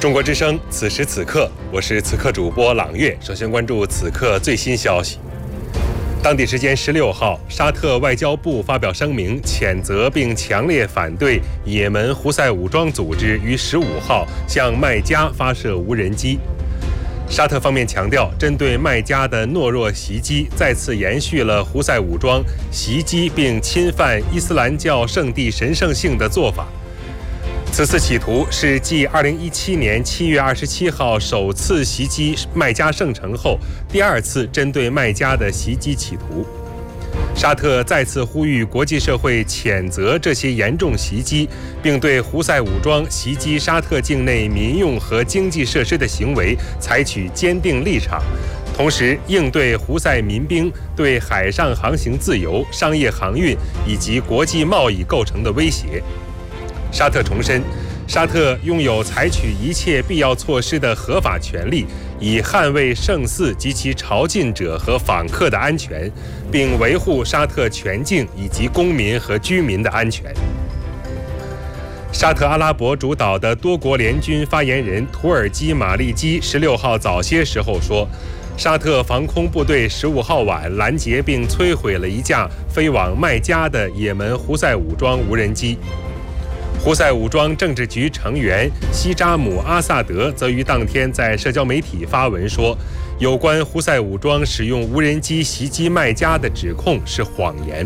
中国之声，此时此刻，我是此刻主播朗月。首先关注此刻最新消息。当地时间16号，沙特外交部发表声明，谴责并强烈反对也门胡塞武装组织于15号向麦加发射无人机。沙特方面强调，针对麦加的懦弱袭击，再次延续了胡塞武装袭击并侵犯伊斯兰教圣地神圣性的做法。此次企图是继2017年7月27号首次袭击麦加圣城后，第二次针对麦加的袭击企图。沙特再次呼吁国际社会谴责这些严重袭击，并对胡塞武装袭击沙特境内民用和经济设施的行为采取坚定立场，同时应对胡塞民兵对海上航行自由、商业航运以及国际贸易构成的威胁。沙特重申，沙特拥有采取一切必要措施的合法权利，以捍卫圣寺及其朝觐者和访客的安全，并维护沙特全境以及公民和居民的安全。沙特阿拉伯主导的多国联军发言人土耳其马利基16号早些时候说，沙特防空部队15号晚拦截并摧毁了一架飞往麦加的也门胡塞武装无人机。胡塞武装政治局成员西扎姆·阿萨德则于当天在社交媒体发文说，有关胡塞武装使用无人机袭击麦加的指控是谎言。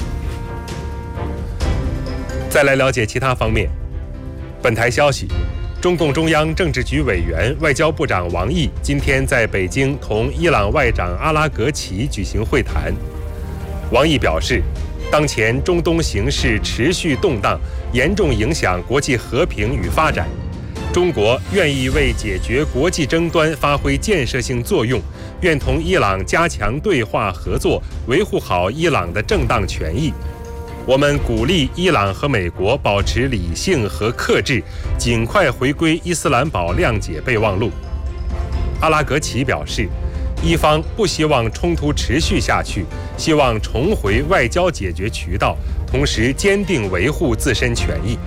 再来了解其他方面。本台消息，中共中央政治局委员、外交部长王毅今天在北京同伊朗外长阿拉格齐举行会谈。王毅表示，当前中东形势持续动荡，严重影响国际和平与发展。中国愿意为解决国际争端发挥建设性作用，愿同伊朗加强对话合作，维护好伊朗的正当权益。我们鼓励伊朗和美国保持理性和克制，尽快回归伊斯兰堡谅解备忘录。阿拉格齐表示，伊方不希望冲突持续下去，希望重回外交解决渠道，同时坚定维护自身权益。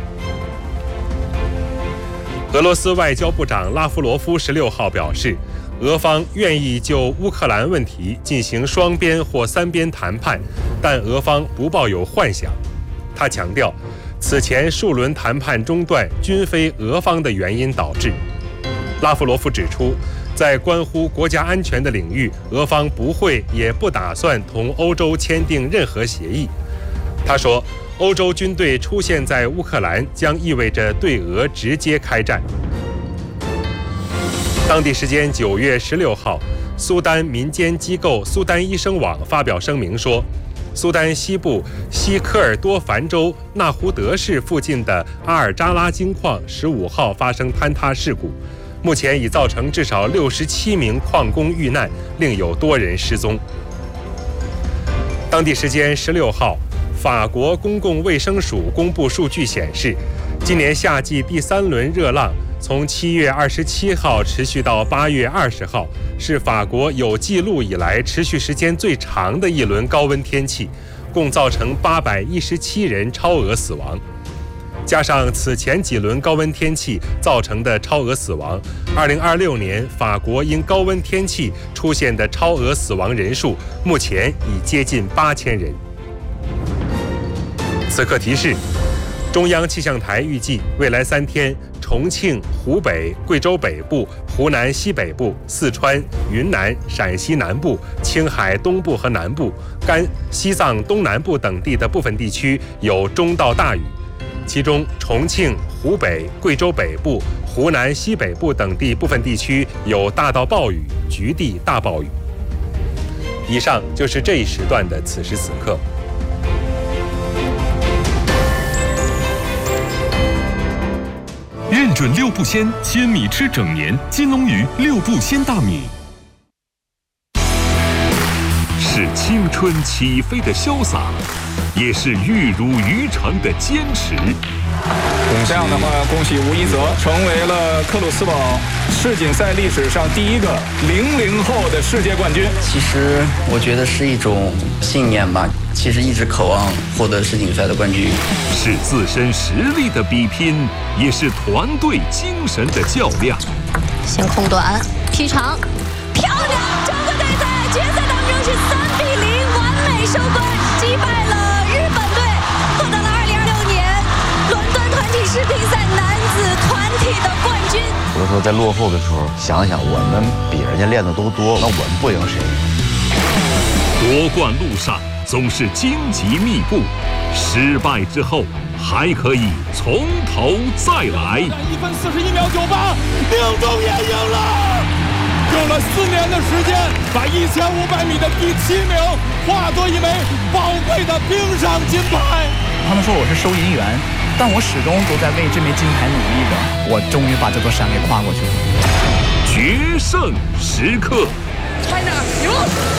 俄罗斯外交部长拉夫罗夫16号表示，俄方愿意就乌克兰问题进行双边或三边谈判，但俄方不抱有幻想。他强调，此前数轮谈判中断均非俄方的原因导致。拉夫罗夫指出，在关乎国家安全的领域，俄方不会也不打算同欧洲签订任何协议。他说，欧洲军队出现在乌克兰将意味着对俄直接开战。当地时间9月16号，苏丹民间机构苏丹医生网发表声明说，苏丹西部西科尔多凡州纳胡德市附近的阿尔扎拉金矿15号发生坍塌事故，目前已造成至少67名矿工遇难，另有多人失踪。当地时间16号，法国公共卫生署公布数据显示，今年夏季第3轮热浪从7月27号持续到8月20号，是法国有记录以来持续时间最长的一轮高温天气，共造成817人超额死亡。加上此前几轮高温天气造成的超额死亡，2026年法国因高温天气出现的超额死亡人数目前已接近8000人。此刻提示，中央气象台预计未来3天，重庆、湖北、贵州北部、湖南西北部、四川、云南、陕西南部、青海东部和南部、西藏东南部等地的部分地区有中到大雨，其中重庆、湖北、贵州北部、湖南西北部等地部分地区有大到暴雨，局地大暴雨。以上就是这一时段的此时此刻。 认准6步鲜，鲜米吃整年。金龙鱼6步鲜大米，是青春起飞的潇洒，也是玉汝于成的坚持。 这样的话，恭喜吴一泽成为了克鲁斯堡世锦赛历史上第一个00后的世界冠军。 其实我觉得是一种信念吧，其实一直渴望获得世锦赛的冠军。 是自身实力的比拼，也是团队精神的较量。 先控短，劈长，漂亮！中国队在决赛当中是3-0完美收官，击败了日本队，获得了2026年伦敦团体世乒赛男子团体的冠军。 有的时候在落后的时候，想想我们比人家练的都多，那我们不赢谁？ 夺冠路上总是荆棘密布，失败之后还可以从头再来。 1分41秒98，宁中也赢了，用了4年的时间，把1500米的第7名化作一枚宝贵的冰上金牌。 他们说我是收银员，但我始终都在为这枚金牌努力着。我终于把这座山给跨过去了。 决胜时刻， China 赢！